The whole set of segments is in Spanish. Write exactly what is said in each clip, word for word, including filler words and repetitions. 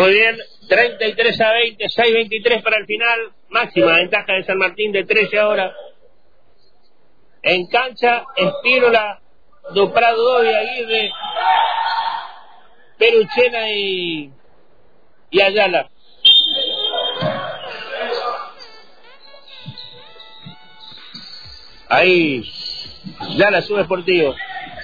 Muy bien, treinta y tres a veinte, seis veintitrés para el final. Máxima ventaja de San Martín de trece ahora. En cancha, Espírola, Duprado, Dovi, Aguirre, Peruchena y, y Ayala. Ahí, ya la sube Sportivo.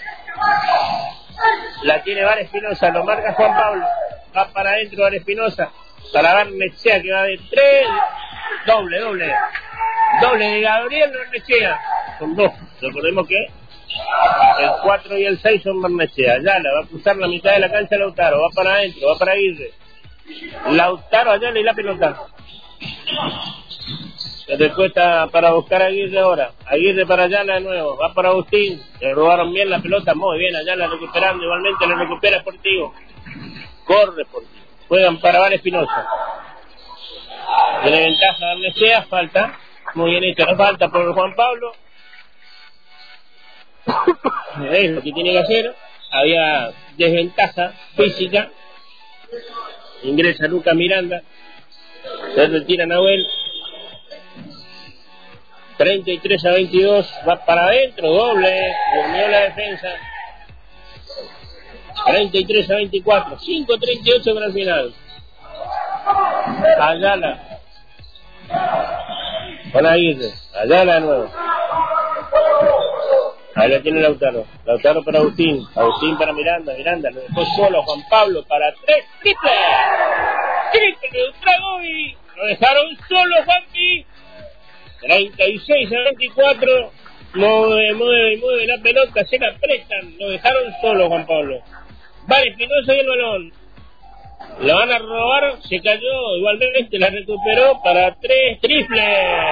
La tiene Var Espinosa, lo marca Juan Pablo. Va para adentro Var Espinosa. Para Barnechea que va de tres. Doble, doble. Doble de Gabriel Barnechea. Son dos. Recordemos que el cuatro y el seis son Barnechea. Ayala va a cruzar la mitad de la cancha Lautaro. Va para adentro, va para Aguirre. Lautaro, Ayala y la pelota. Después está para buscar a Aguirre ahora. Aguirre para Ayala de nuevo. Va para Agustín. Le robaron bien la pelota. Muy bien, Ayala recuperando. Igualmente lo recupera Sportivo. Corre Sportivo. Juegan para Var Espinosa. Tiene ventaja Barnechea. Falta. Muy bien hecho la falta por Juan Pablo. Es lo que tiene que hacer. Había desventaja física. Ingresa Lucas Miranda. Se retira Nahuel. treinta y tres a veintidós, va para adentro, doble, durmió la defensa. treinta y tres a veinticuatro, cinco treinta y ocho para el final. Ayala. Con Aguirre, Ayala de nuevo. Ahí la tiene Lautaro. Lautaro para Agustín, Agustín para Miranda, Miranda lo dejó solo Juan Pablo para tres, triple. Triple de Ultragovi, lo dejaron solo Juanpi. treinta y seis a veinticuatro, mueve, mueve, mueve la pelota, se la prestan, lo dejaron solo Juan Pablo. Var Espinosa y el balón. La van a robar, se cayó, igualmente la recuperó para tres, triple.